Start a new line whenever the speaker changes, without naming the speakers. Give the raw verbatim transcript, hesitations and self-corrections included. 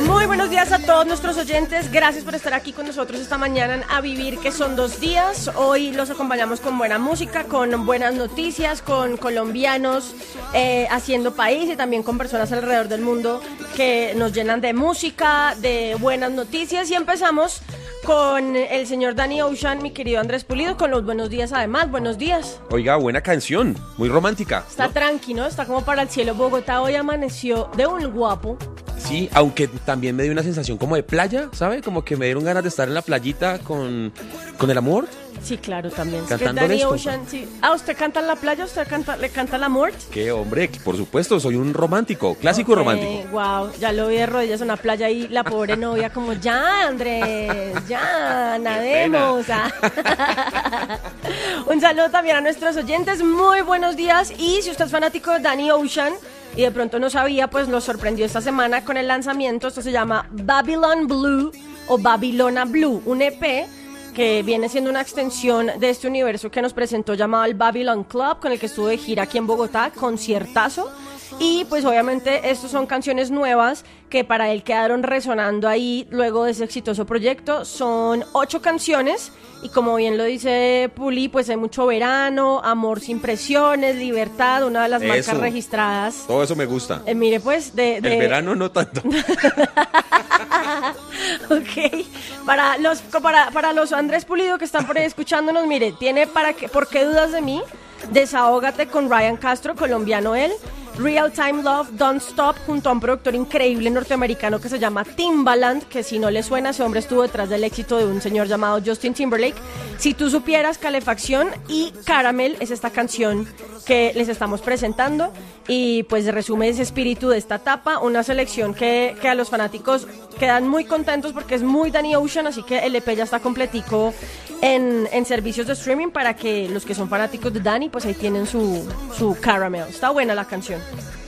Muy buenos días a todos nuestros oyentes, gracias por estar aquí con nosotros esta mañana en A Vivir, que son dos días. Hoy los acompañamos con buena música, con buenas noticias, con colombianos eh, haciendo país y también con personas alrededor del mundo que nos llenan de música, de buenas noticias. Y empezamos con el señor Danny Ocean, mi querido Andrés Pulido, con los buenos días además. Buenos días.
Oiga, buena canción, muy romántica.
Está
¿no?
tranqui, ¿no? Está como para el cielo. Bogotá hoy amaneció de un guapo.
Sí, aunque también me dio una sensación como de playa, ¿sabe? Como que me dieron ganas de estar en la playita con, con el amor.
Sí, claro, también.
Cantando
Danny
esto.
Ocean, sí. Ah, ¿usted canta en la playa? ¿Usted canta, le canta el amor?
Qué hombre, por supuesto, soy un romántico, clásico
Ok,
romántico.
Wow, ya lo vi de rodillas en una playa y la pobre novia como, ya, Andrés, ya, nademos. Ah. Un saludo también a nuestros oyentes, muy buenos días. Y si usted es fanático de Danny Ocean y de pronto no sabía, pues lo sorprendió esta semana con el lanzamiento. Esto se llama Babylon Blue o Babylona Blue, un E P que viene siendo una extensión de este universo que nos presentó llamado el Babylon Club, con el que estuvo de gira aquí en Bogotá, conciertazo. Y pues obviamente estos son canciones nuevas que para él quedaron resonando ahí luego de ese exitoso proyecto. Son ocho canciones y como bien lo dice Puli, pues hay mucho verano, amor sin presiones, libertad, una de las
Eso.
marcas registradas.
Todo eso me gusta.
Eh, mire pues de, de...
El verano no tanto.
Ok, para los para, para los Andrés Pulido que están por ahí escuchándonos, mire, tiene para qué, ¿por qué dudas de mí? Desahógate con Ryan Castro, colombiano él. Real Time Love, Don't Stop, junto a un productor increíble norteamericano que se llama Timbaland, que si no le suena, ese hombre estuvo detrás del éxito de un señor llamado Justin Timberlake. Si tú supieras, Calefacción y Caramel es esta canción que les estamos presentando y pues resume ese espíritu de esta etapa, una selección que, que a los fanáticos quedan muy contentos porque es muy Danny Ocean, así que el E P ya está completico en, en servicios de streaming para que los que son fanáticos de Danny pues ahí tienen su, su Caramel. Está buena la canción.